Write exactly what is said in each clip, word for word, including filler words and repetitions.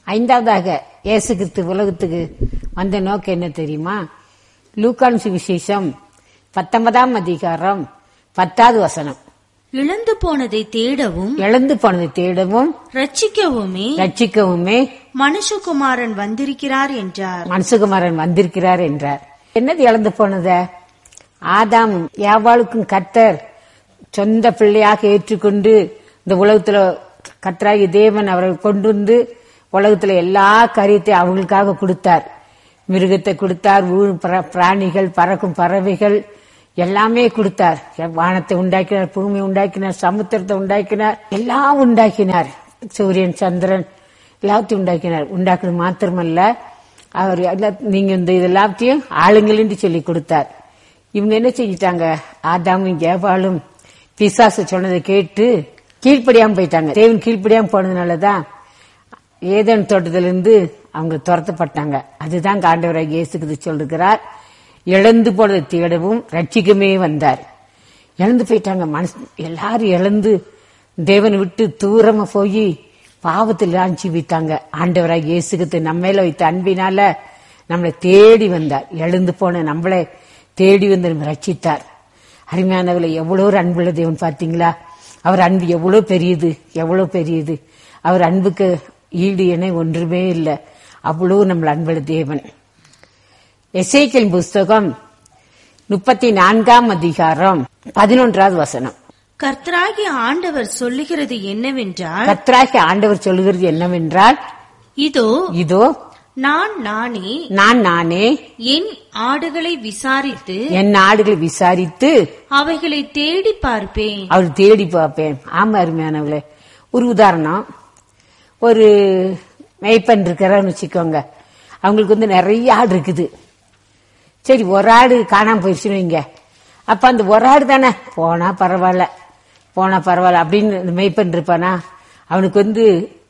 ஐந்தாவதாக இயேசு கிறிஸ்து உலகத்துக்கு வந்த நோக்கம் என்ன தெரியுமா? லூக்கான் சுவிசேஷம் பத்தொன்பதாம் அதிகாரம் பத்தாவது வசனம். இழந்து போனதை தேடவும் இழந்து போனதை தேடவும் ரட்சிக்கவுமே ரட்சிக்கவுமே மனுஷகுமாரன் வந்திருக்கிறார் என்றார். மனுஷகுமாரன் வந்திருக்கிறார் என்றார். என்னது இழந்து போனத? ஆதாம் யாவாளுக்கும் கர்த்தர் சொந்த பிள்ளையாக ஏற்றுக்கொண்டு இந்த உலகத்துல கர்த்தராகிய தேவன் அவர்கள் கொண்டு வந்து உலகத்துல எல்லா காரியத்தையும் அவங்களுக்காக கொடுத்தார். மிருகத்தை கொடுத்தார், பிராணிகள், பறக்கும் பறவைகள் எல்லாமே கொடுத்தார். வானத்தை உண்டாக்கினார், பூமியை உண்டாக்கினார், சமுத்திரத்தை உண்டாக்கினார், எல்லாம் உண்டாக்கினார். சூரியன் சந்திரன் எல்லாத்தையும் உண்டாக்கினார். உண்டாக்குறது மாத்திரமல்ல, அவர் நீங்க இந்த இதெல்லாத்தையும் ஆளுங்கள் சொல்லி கொடுத்தார். இவங்க என்ன செஞ்சிட்டாங்க? ஆதாமும் ஏவாளும் பிசாசு சொன்னதை கேட்டு கீழ்ப்படியாம போயிட்டாங்க. தேவன் கீழ்ப்படியாம போனதுனாலதான் ஏதேன் தோட்டத்திலிருந்து அவங்க துரத்தப்பட்டாங்க. அதுதான் ஆண்டவராகிய இயேசு கிறிஸ்து சொல்லுகிறார், இழந்து போனதை தேடவும் ரட்சிக்கமே வந்தார். இழந்து போயிட்டாங்க. மனசு எல்லாரும் இழந்து தேவனை விட்டு தூரமா போய் பாவத்தில் ஜீவித்தாங்க. ஆண்டவராகிய இயேசு கிறிஸ்து நம்ம மேல வைத்த அன்பினால நம்மளை தேடி வந்தார். எழுந்து போன நம்மளை தேடி வந்து நம்ம ரட்சித்தார். அருமையானவர்களை, எவ்வளவு ஒரு அன்புள்ள தேவன் பாத்தீங்களா? அவர் அன்பு எவ்வளவு பெரியது, எவ்வளவு பெரியது. அவர் அன்புக்கு ஈடு இணை ஒன்றுமே இல்லை. அவ்வளவு நம்மள அன்புள்ள தேவன். எசேக்கியேல் புஸ்தகம் முப்பத்தி நான்காம் அதிகாரம் பதினொன்றாவது வசனம். கர்த்தராகிய ஆண்டவர் சொல்லுகிறது என்னவென்றால் கர்த்தராகிய ஆண்டவர் சொல்லுகிறது என்னவென்றால் இதோ இதோ நான் நானே நான் நானே என் ஆடுகளை விசாரித்து என் ஆடுகளை விசாரித்து அவைகளை தேடி பார்ப்பேன். அவர் தேடி பார்ப்பேன். ஆமா அருமையானவர்களே, ஒரு உதாரணம். ஒரு மேய்ப்பன் இருக்கிறான்னு வச்சுக்கோங்க. அவங்களுக்கு வந்து நிறைய ஆடு இருக்குது. சரி, ஒரு ஆடு காணாம போயிடுச்சுன்னு வைங்க. அப்ப அந்த ஒரு ஆடு தானே போனா பரவாயில்ல, போனா பரவாயில்ல அப்படின்னு மேய்ப்பன் இருப்பானா? அவனுக்கு வந்து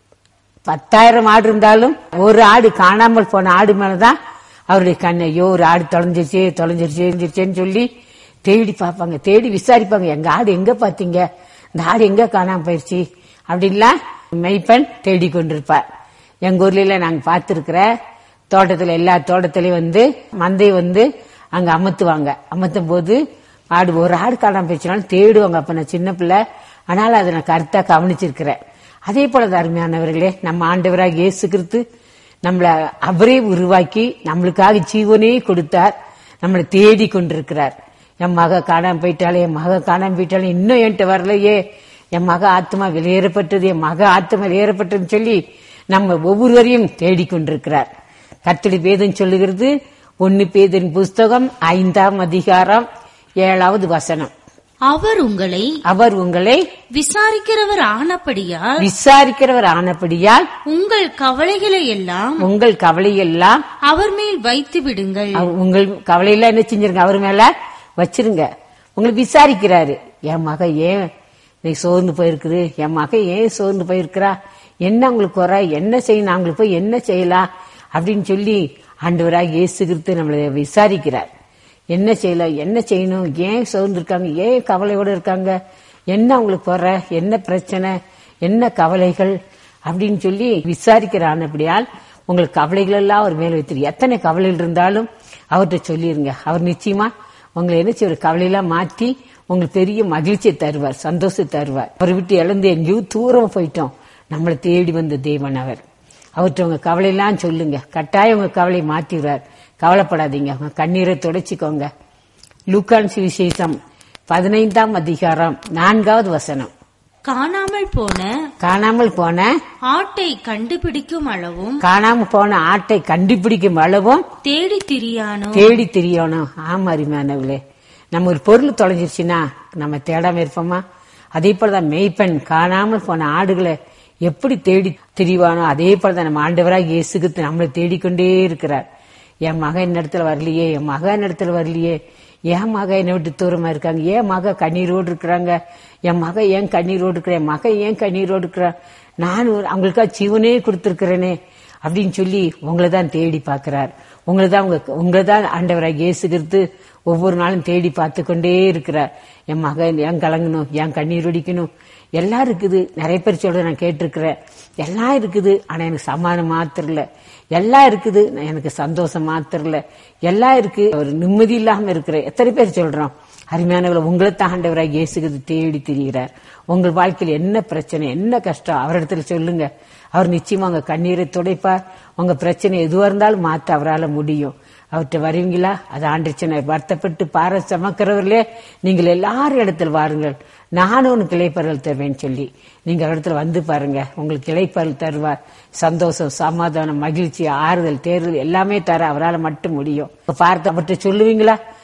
பத்தாயிரம் ஆடு இருந்தாலும் ஒரு ஆடு காணாமல் போன ஆடு மேலதான் அவருடைய கண்ணு. ஐயோ, ஒரு ஆடு தொலைஞ்சிருச்சு தொலைஞ்சிருச்சேன்னு சொல்லி தேடி பார்ப்பாங்க, தேடி விசாரிப்பாங்க. எங்க ஆடு எங்க பாத்தீங்க, இந்த ஆடு எங்க காணாம போயிடுச்சு அப்படின்லாம் மெய்ப்பெண் தேடி கொண்டிருப்பார். எங்க ஊர்ல நாங்க பாத்துருக்கிற தோட்டத்துல, எல்லா தோட்டத்திலயும் வந்து மந்தை வந்து அங்க அமர்த்துவாங்க. அமர்த்தும் போது ஆடு ஒரு ஆடு காணாம போயிடுச்சுனாலும் தேடுவாங்க. அப்ப நான் சின்ன பிள்ளை, ஆனாலும் அதை நான் கருத்தா கவனிச்சிருக்கிறேன். அதே போல அருமையானவர்களே, நம்ம ஆண்டவராக இயேசு கிறிஸ்து நம்மள அவரே உருவாக்கி நம்மளுக்காக ஜீவனே கொடுத்தார். நம்மளை தேடி கொண்டிருக்கிறார். என் மக காணாம போயிட்டாலே, என் மக காணாம போயிட்டாலே, இன்னும் என்கிட்ட வரலையே, என் மக ஆத்மா வெளியேறப்பட்டது, என் மக ஆத்மா வெளியேறப்பட்டதுன்னு சொல்லி நம்ம ஒவ்வொருவரையும் தேடிக்கொண்டிருக்கிறார். கர்த்தருடைய வேதம் சொல்லுகிறது, ஒன்னு பேதுரு புஸ்தகம் ஐந்தாம் அதிகாரம் ஏழாவது வசனம். அவர் உங்களை அவர் உங்களை விசாரிக்கிறவர் ஆனபடியால் விசாரிக்கிறவர் ஆனபடியால் உங்கள் கவலைகளை எல்லாம் உங்கள் கவலை எல்லாம் அவர் மேல் வைத்து விடுங்கள். உங்கள் கவலையெல்லாம் என்ன செஞ்சிருங்க, அவர் மேல வச்சிருங்க. உங்களை விசாரிக்கிறாரு. என் மக ஏன் நீ சோர்ந்து போயிருக்குது, என் மக ஏன் சோர்ந்து போயிருக்கிறா, என்ன உங்களுக்கு குறை, என்ன செய்யணும், நாங்களுக்கு போய் என்ன செய்யலாம் அப்படின்னு சொல்லி ஆண்டவராக இயேசு கிறிஸ்து நம்மளை விசாரிக்கிறார். என்ன செய்யலாம், என்ன செய்யணும், ஏன் சோர்ந்து இருக்காங்க, ஏன் கவலையோடு இருக்காங்க, என்ன அவங்களுக்கு குறை, என்ன பிரச்சனை, என்ன கவலைகள் அப்படின்னு சொல்லி விசாரிக்கிறான். அப்படியால் உங்களுக்கு கவலைகள் எல்லாம் அவர் மேல வைத்திரு. எத்தனை கவலைகள் இருந்தாலும் அவர்கிட்ட சொல்லிருங்க. அவர் நிச்சயமா உங்களை என்ன செய்ய கவலையெல்லாம் மாற்றி உங்களுக்கு பெரிய மகிழ்ச்சியை தருவார், சந்தோஷத்தை தருவார். அவரை விட்டு இழந்து எங்கேயோ தூரம் போயிட்டோம், நம்மளை தேடி வந்த தேவன் அவர். அவர்கிட்ட உங்க கவலையெல்லாம் சொல்லுங்க, கட்டாயம் உங்க கவலையை மாற்றிடுவார். கவலைப்படாதீங்க, உங்க கண்ணீரை துடைச்சிக்கோங்க. லூக்கான் சுவிசேஷம் பதினைந்தாம் அதிகாரம் நான்காவது வசனம். காணாமல் போன காணாமல் போன ஆட்டை கண்டுபிடிக்கும் அளவும் காணாமல் போன ஆட்டை கண்டுபிடிக்கும் அளவும் தேடி திரியானோ தேடி திரியணும். ஆமா அருமையானவர்களே, நம்ம ஒரு பொருள் தொலைஞ்சிருச்சுன்னா நம்ம தேடாம இருப்போமா? அதே போலதான் மெய்ப்பெண் காணாமல் போன ஆடுகளை எப்படி தேடி திரிவானோ அதே போலதான் நம்ம ஆண்டவராக இயேசு கிறிஸ்து நம்மளை தேடிக்கொண்டே இருக்கிறார். என் மக என்ன இடத்துல வரலையே, என் மக என்ன இடத்துல வரலையே, என் மக என்னை விட்டு தூரமா இருக்காங்க, என் மக கண்ணீரோடு இருக்கிறாங்க, என் மக ஏன் கண்ணீரோடு இருக்கிறேன், என் மக ஏன் கண்ணீரோடு இருக்கிறான், நான் அவங்களுக்கா ஜீவனே கொடுத்திருக்கிறேனே அப்படின்னு சொல்லி உங்களை தான் தேடி பார்க்கிறார். உங்களை தான் உங்க உங்களை தான் ஆண்டவராக இயேசுகிறது ஒவ்வொரு நாளும் தேடி பார்த்து கொண்டே இருக்கிறார். என் மகன் ஏன் கலங்கணும், ஏன் கண்ணீர் வடிக்கணும், எல்லாம் இருக்குது. நிறைய பேர் சொல்ற நான் கேட்டிருக்கிறேன், எல்லாம் இருக்குது ஆனா எனக்கு சமாதானம் மாத்திரம் இல்ல, எல்லாம் இருக்குது எனக்கு சந்தோஷம் மாத்திரம் இல்ல, எல்லாம் இருக்கு ஒரு நிம்மதி இல்லாம இருக்கிற எத்தனை பேர் சொல்றோம். அருமையானவர்களை, உங்களை தான் ஆண்டவராக இயேசுகிறது தேடி திரிகிறார். உங்கள் வாழ்க்கையில் என்ன பிரச்சனை, என்ன கஷ்டம் அவரிடத்துல சொல்லுங்க. அவர் நிச்சயமா உங்க கண்ணீரை துடைப்பார். உங்க பிரச்சனை எதுவா இருந்தாலும் மாற்ற அவரால் முடியும். அவர்கிட்ட வருவீங்களா? அது ஆண்டுச்சனை வருத்தப்பட்டு பார சமக்கிறவர்களே, நீங்கள் எல்லாரும் இடத்துல வாருங்கள், நானும் உனக்கு இளைப்பறல் தருவேன்னு சொல்லி நீங்க இடத்துல வந்து பாருங்க. உங்களுக்கு இளைப்பறல் தருவார். சந்தோஷம், சமாதானம், மகிழ்ச்சி, ஆறுதல், தேர்தல் எல்லாமே தர அவரால் மட்டும் முடியும். பார்த்து அவர்கிட்ட சொல்லுவீங்களா?